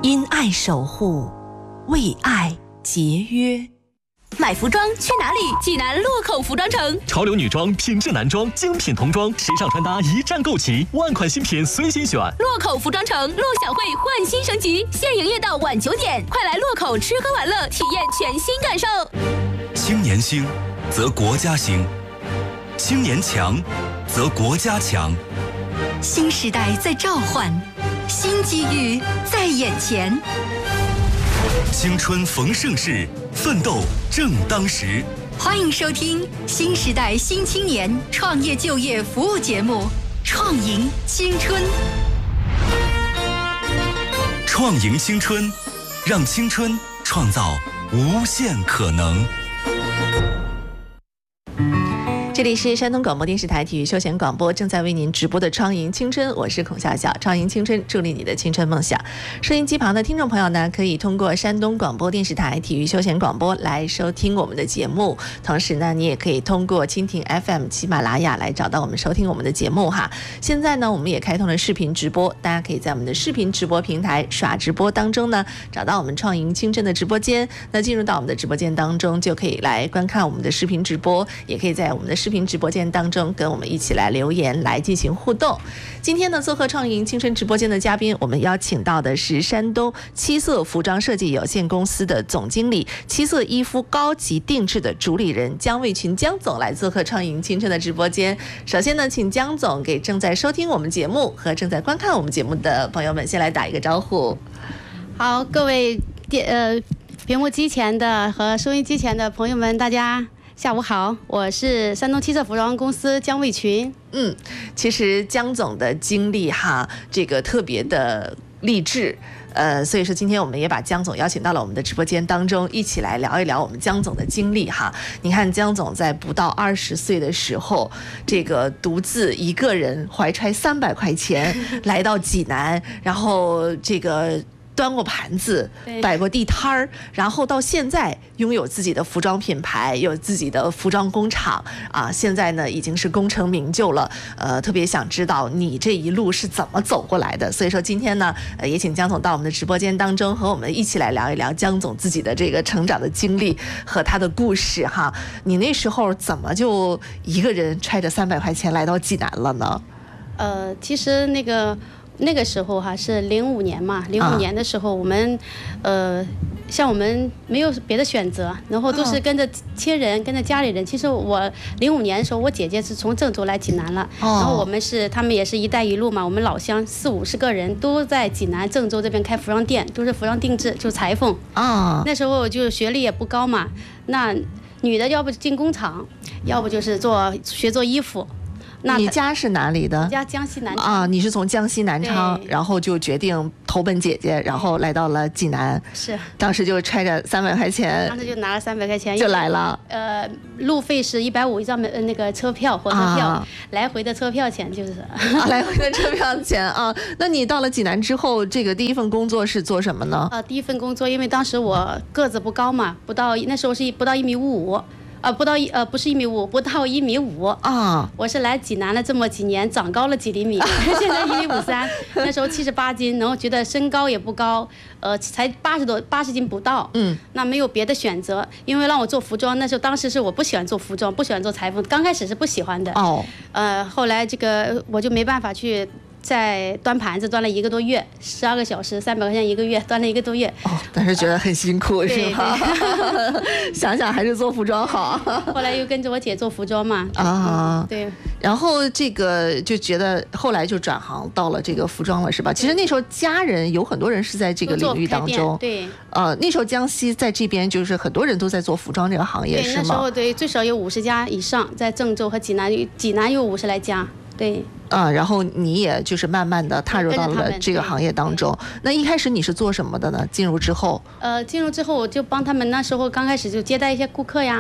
因爱守护，为爱节约。买服装去哪里？济南洛口服装城， 潮流女装、品质男装、精品童装、时尚穿搭一站购齐，万款新品随心选。 洛口服装城，陆小慧焕新升级，现营业到晚9点，快来洛口吃喝玩乐，体验全新感受。 青年兴，则国家兴；青年强，则国家强。 新时代在召唤，新机遇在眼前。 青春逢盛世，奋斗正当时。 欢迎收听新时代新青年创业就业服务节目《创迎青春》。 创迎青春，让青春创造无限可能。 这里是山东广播电视台体育休闲广播，正在为您直播的创迎青春，我是孔笑笑。创迎青春，助力你的青春梦想。收音机旁的听众朋友呢，可以通过山东广播电视台体育休闲广播来收听我们的节目，同时呢，你也可以通过蜻蜓 FM、喜马拉雅来找到我们收听我们的节目哈。现在呢，我们也开通了视频直播，大家可以在我们的视频直播平台耍直播当中呢，找到我们创迎青春的直播间。那进入到我们的直播间当中，就可以来观看我们的视频直播，也可以在我们的视频直播间当中跟我们一起来留言来进行互动。今天呢，做客创迎青春直播间的嘉宾，我们邀请到的是山东七色服装设计有限公司的总经理，七色衣服高级定制的主理人姜卫群姜总来做客创迎青春的直播间。首先呢，请姜总给正在收听我们节目和正在观看我们节目的朋友们先来打一个招呼。 好，各位屏幕机前的和收音机前的朋友们，大家下午好，我是山东七色服装公司姜卫群。 其实姜总的经历哈，这个特别的励志。所以说今天我们也把姜总邀请到了我们的直播间当中，一起来聊一聊我们姜总的经历哈。你看姜总在不到20岁的时候，这个独自一个人怀揣300块钱来到济南，然后这个端过盘子，摆过地摊儿，然后到现在拥有自己的服装品牌，有自己的服装工厂啊，现在呢已经是功成名就了。特别想知道你这一路是怎么走过来的。所以说今天呢，也请姜总到我们的直播间当中，和我们一起来聊一聊姜总自己的这个成长的经历和他的故事哈。你那时候怎么就一个人揣着300块钱来到济南了呢？ 其实那个时候哈是05年嘛，05年的时候我们，像我们没有别的选择，然后都是跟着亲人、跟着家里人。其实我05年的时候，我姐姐是从郑州来济南了，然后他们也是一带一路嘛，我们老乡40-50个人都在济南、郑州这边开服装店，都是服装定制，就是裁缝。那时候就学历也不高嘛，那女的要不进工厂，要不就是学做衣服。那你家是哪里的？ 家江西南昌啊，你是从江西南昌，然后就决定投奔姐姐，然后来到了济南。 是， 当时就揣着300块钱， 当时就拿了300块钱就来了。 路费是150一张那个车票，火车票，来回的车票钱就是。 来回的车票钱啊。那你到了济南之后，这个第一份工作是做什么呢？ 第一份工作，因为当时我个子不高嘛，那时候是不到1.55米。不是1.5米，不到1.5米啊！我是来济南了这么几年，长高了几厘米，现在1.53米。那时候78斤，然后觉得身高也不高，才80斤不到。那没有别的选择，因为让我做服装，当时是我不喜欢做服装，不喜欢做裁缝，刚开始是不喜欢的。后来这个我就没办法去。在端盘子端了1个多月，12个小时，300块钱1个月，端了1个多月。 但是觉得很辛苦，是吧？想想还是做服装好。 后来又跟着我姐做服装嘛。对。 然后这个就觉得后来就转行到了这个服装了，是吧？其实那时候家人有很多人是在这个领域当中。 对。 那时候江西在这边就是很多人都在做服装这个行业，是吗？ 那时候对，最少有50家以上，在郑州和济南有50来家。对。 然后你也就是慢慢的踏入到了这个行业当中。那一开始你是做什么的呢？进入之后， 我就帮他们，那时候刚开始就接待一些顾客呀，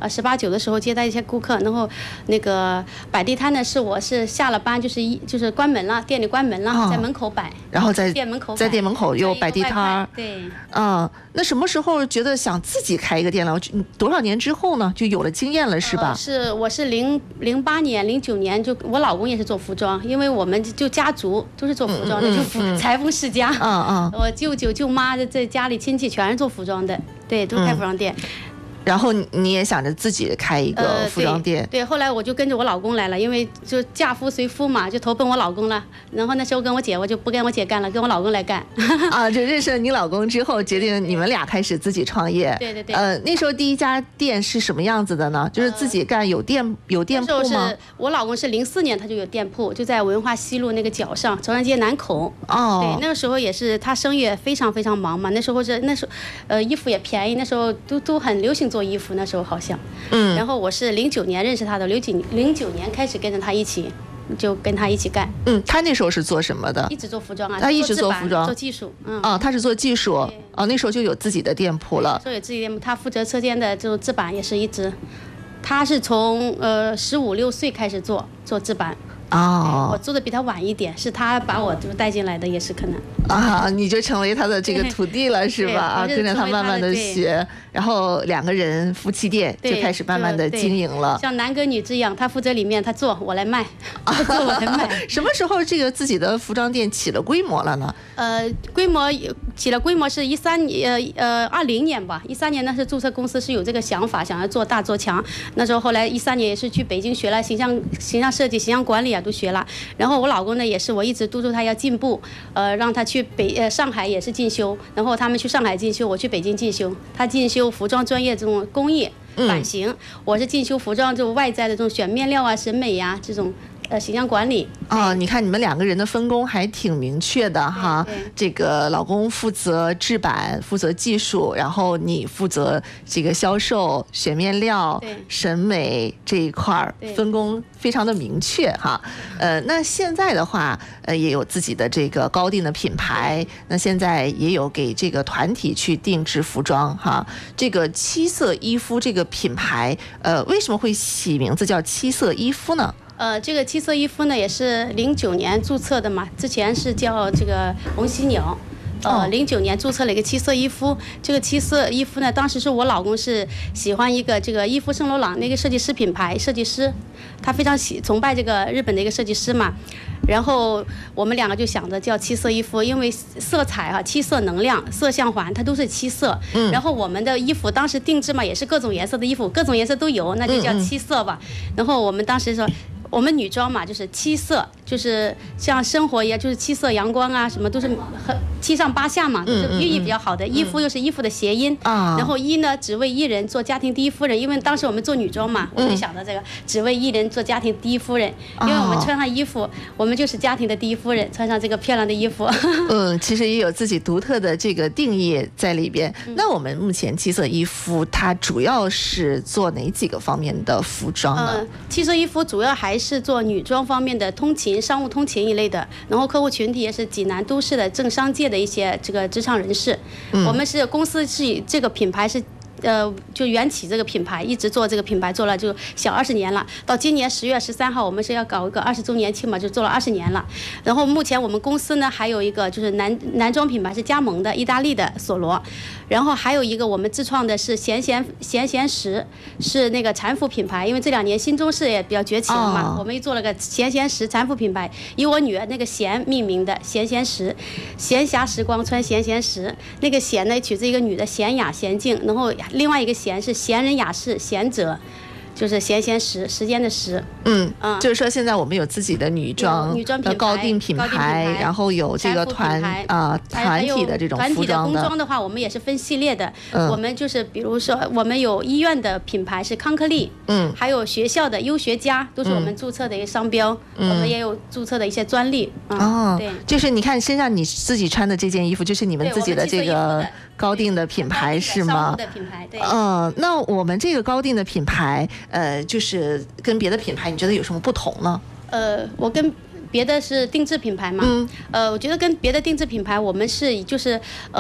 18、19的时候接待一些顾客，然后那个摆地摊呢，我是下了班就是关门了，店里关门了，在门口摆， 然后在店门口又摆地摊。 对， 那什么时候觉得想自己开一个店了？多少年之后呢，就有了经验了，是吧？ 我是08年、09年，就我老公也是做服装，因为我们就家族都是做服装的，就裁缝世家。我舅舅舅妈在家里亲戚全是做服装的，对，都开服装店。 然后你也想着自己开一个服装店， 对，后来我就跟着我老公来了，因为就嫁夫随夫嘛，就投奔我老公了。然后那时候跟我姐，我就不跟我姐干了，跟我老公来干。 就认识了你老公之后，决定你们俩开始自己创业。 对。 那时候第一家店是什么样子的呢？就是自己干，有店铺吗？ 我老公是04年他就有店铺，就在文化西路那个角上，朝阳街南口。对，那个时候也是他生意也非常非常忙嘛。那时候衣服也便宜，那时候都很流行做衣服，那时候好像。然后我是09年认识他的，09年开始跟着他一起干。 他那时候是做什么的？ 一直做服装啊。 他一直做服装， 做技术。 他是做技术。那时候就有自己的店铺了。 有自己店铺，他负责车间的这种制版也是一直。他是从15、16岁开始做制版。我做的比他晚一点，是他把我就带进来的，也是可能。 你就成为他的这个徒弟了，是吧？跟着他慢慢的学，然后2个人夫妻店就开始慢慢的经营了。 像男耕女织一样，他负责里面，他做，我来卖。做我来卖。 什么时候这个自己的服装店起了规模了呢？ 起了规模是20年吧。13年那是注册公司是有这个想法，想要做大做强。那时候后来13年也是去北京学了形象设计、形象管理啊。都学了，然后我老公呢也是，我一直督促他要进步，让他去上海也是进修，然后他们去上海进修，我去北京进修，他进修服装专业这种工艺版型，我是进修服装这种外在的这种选面料啊、审美呀这种。形象管理你看你们2个人的分工还挺明确的哈。这个老公负责制版，负责技术，然后你负责这个销售、选面料、审美这一块分工非常的明确哈。那现在的话，也有自己的这个高定的品牌，那现在也有给这个团体去定制服装哈。这个七色衣夫这个品牌，为什么会起名字叫七色衣夫呢？ 这个七色衣夫呢，也是09年注册的嘛，之前是叫这个红犀鸟。09年注册了一个七色衣夫。这个七色衣夫呢，当时是我老公是喜欢一个这个伊夫圣罗朗那个设计师品牌设计师，他非常崇拜这个日本的一个设计师嘛。然后我们2个就想着叫七色衣夫，因为色彩七色能量、色相环，它都是七色。然后我们的衣服当时定制嘛，也是各种颜色的衣服，各种颜色都有，那就叫七色吧。然后我们当时说。我们女装嘛，就是七色，就是像生活一样，就是七色阳光啊，什么都是很七上八下嘛，就是寓意比较好的。衣服又是衣服的谐音，然后一呢，只为一人做家庭第一夫人，因为当时我们做女装嘛，我就想到这个，只为一人做家庭第一夫人，因为我们穿上衣服，我们就是家庭的第一夫人，穿上这个漂亮的衣服。 其实也有自己独特的这个定义在里边。那我们目前七色衣夫它主要是做哪几个方面的服装呢？ 七色衣服主要还是做女装方面的通勤、商务通勤一类的，然后客户群体也是济南都市的政商界的一些这个职场人士。我们是公司是这个品牌是。就缘起这个品牌，一直做这个品牌做了就小20年了。到今年10月13号，我们是要搞一个20周年庆嘛，就做了20年了。然后目前我们公司呢还有一个就是男装品牌是加盟的，意大利的索罗。然后还有一个我们自创的是闲时，是那个产妇品牌，因为这2年新中式也比较崛起了嘛，我们又做了个闲时产妇品牌，以我女儿那个闲命名的闲时，闲暇时光穿闲时。那个闲呢取自一个女的娴雅娴静，然后另外一个闲是闲人雅士贤者，就是闲时时间的时。 就是说现在我们有自己的女装的高定品牌，然后有这个团体的这种服装的。团体的工装的话，我们也是分系列的。我们就是比如说我们有医院的品牌是康克利，还有学校的优学家，都是我们注册的一个商标。我们也有注册的一些专利。对， 就是你看身上你自己穿的这件衣服，就是你们自己的这个高定的品牌是吗？ 商务的品牌，对。 那我们这个高定的品牌，就是跟别的品牌，你觉得有什么不同呢？ 我跟别的是定制品牌嘛，我觉得跟别的定制品牌，我们是就是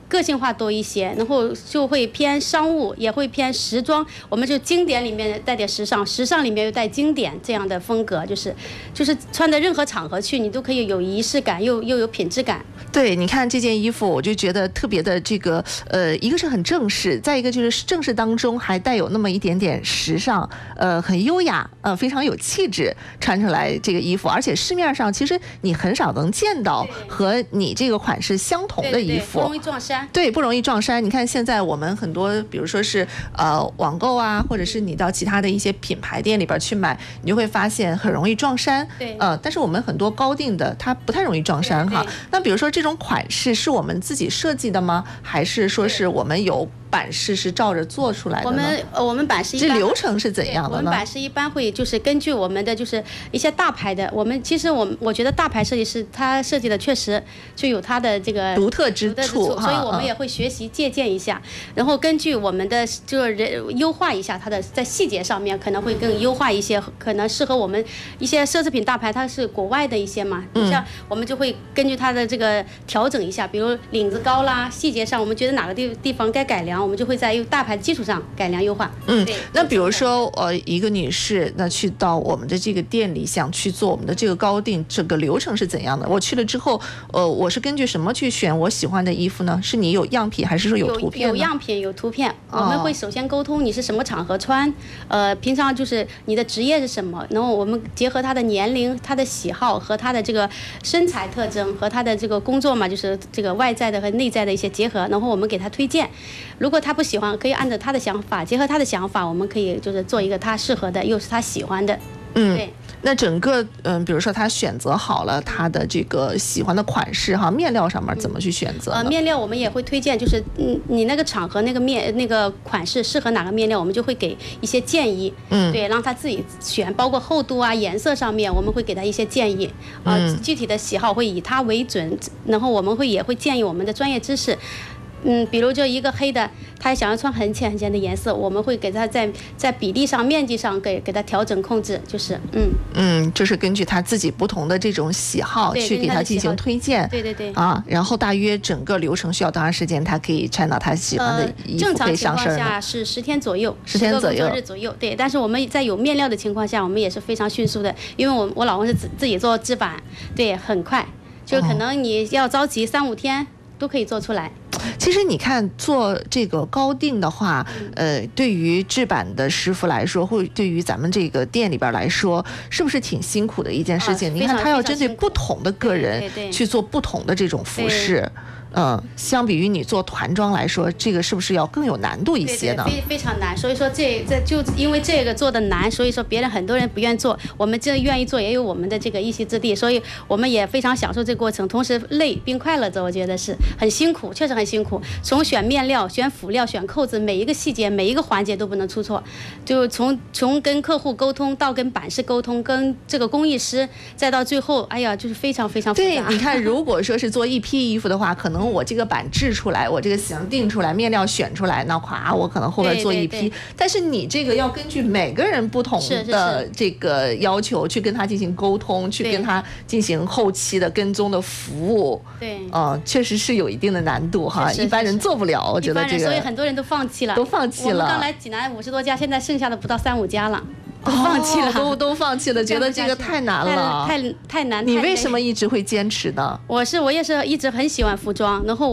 个性化多一些，然后就会偏商务，也会偏时装。我们就经典里面带点时尚，时尚里面又带经典这样的风格，就是穿的任何场合去，你都可以有仪式感，又有品质感。 对，你看这件衣服，我就觉得特别的这个一个是很正式，再一个就是正式当中还带有那么一点点时尚，很优雅，非常有气质，穿出来这个衣服，而且市面上其实你很少能见到和你这个款式相同的衣服， 不容易撞衫。 对，不容易撞衫。你看现在我们很多，比如说是网购啊，或者是你到其他的一些品牌店里边去买，你就会发现很容易撞衫。 对， 但是我们很多高定的它不太容易撞衫哈。那比如说这种款式是我们自己设计的吗？还是说是我们有版式是照着做出来的呢？ 我们版式一般这流程是怎样的呢？ 我们版式一般会就是根据我们的就是一些大牌的，其实我觉得大牌设计师他设计的确实就有他的这个独特之处， 所以我们也会学习借鉴一下，然后根据我们的就是优化一下它的在细节上面可能会更优化一些，可能适合我们一些奢侈品大牌，它是国外的一些嘛，像我们就会根据它的这个调整一下，比如领子高啦，细节上我们觉得哪个地方该改良，我们就会在大牌基础上改良优化。 那比如说一个女士那去到我们的这个店里想去做我们的这个高定，这个流程是怎样的？我去了之后我是根据什么去选我喜欢的衣服呢？是你有样品还是说有图片呢？ 有样品有图片，我们会首先沟通你是什么场合穿，平常就是你的职业是什么，然后我们结合他的年龄、他的喜好和他的这个身材特征和他的这个工作嘛，就是这个外在的和内在的一些结合，然后我们给他推荐。如果他不喜欢，可以按照他的想法，结合他的想法，我们可以就是做一个他适合的，又是他喜欢的。对。 那整个比如说他选择好了他的这个喜欢的款式哈，面料上面怎么去选择呢？ 面料我们也会推荐，就是你那个场合那个款式适合哪个面料，我们就会给一些建议。对，让他自己选，包括厚度啊、颜色上面，我们会给他一些建议。具体的喜好会以他为准，然后我们也会建议我们的专业知识。比如就一个黑的，他想要穿很浅的颜色，我们会给他在比例上、面积上给他调整控制，就是就是根据他自己不同的这种喜好去给他进行推荐。 对然后大约整个流程需要多长时间？他可以穿到他喜欢的衣服可以上身呢？正常情况下是10天左右 ，10天左右，10个工作日左右。对，但是我们在有面料的情况下，我们也是非常迅速的，因为我老公是自己做制版，对，很快，就可能你要着急3-5天都可以做出来。 其实你看做这个高定的话，对于制版的师傅来说，或对于咱们这个店里边来说，是不是挺辛苦的一件事情？你看他要针对不同的个人去做不同的这种服饰。相比于你做团装来说，这个是不是要更有难度一些呢？ 非常难，所以说这就因为这个做的难，所以说别人很多人不愿做，我们这愿意做也有我们的这个一席之地，所以我们也非常享受这个过程，同时累并快乐着，我觉得是很辛苦，确实很辛苦。从选面料、选辅料、选扣子，每一个细节、每一个环节都不能出错，就从跟客户沟通到跟版式沟通，跟这个工艺师，再到最后，哎呀，就是非常非常复杂。 对，你看，如果说是做一批衣服的话，可能我这个版制出来，我这个型定出来，面料选出来，那我可能后边做一批。但是你这个要根据每个人不同的这个要求去跟他进行沟通，去跟他进行后期的跟踪的服务。 对， 确实是有一定的难度哈，一般人做不了。我觉得这个， 所以很多人都放弃了。 我们刚来济南50多家，现在剩下的不到3-5家了。都放弃了， 都放弃了，觉得这个太难了， 太难。 你为什么一直会坚持呢？ 我也是一直很喜欢服装，然后